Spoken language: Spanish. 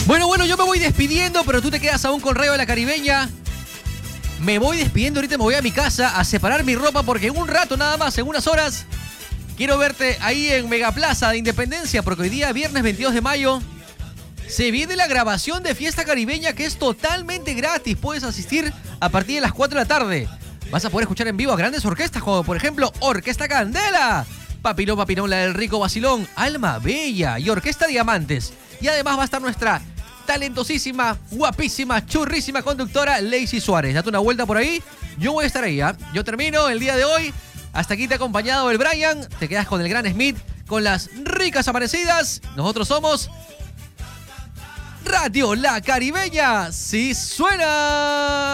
Bueno, yo me voy despidiendo, pero tú te quedas aún con Radio La Caribeña. Me voy despidiendo, ahorita me voy a mi casa a separar mi ropa porque en un rato nada más, en unas horas, quiero verte ahí en Megaplaza de Independencia porque hoy día, viernes 22 de mayo, se viene la grabación de Fiesta Caribeña que es totalmente gratis. Puedes asistir a partir de las 4 de la tarde. Vas a poder escuchar en vivo a grandes orquestas como por ejemplo Orquesta Candela, Papilón, la del Rico Vacilón, Alma Bella y Orquesta Diamantes. Y además va a estar nuestra talentosísima, guapísima, churrísima conductora Lacey Suárez. Date una vuelta por ahí, yo voy a estar ahí, ¿eh? Yo termino el día de hoy. Hasta aquí te ha acompañado el Brian. Te quedas con el gran Smith, con las ricas amanecidas. Nosotros somos Radio La Caribeña. ¡Sí suena!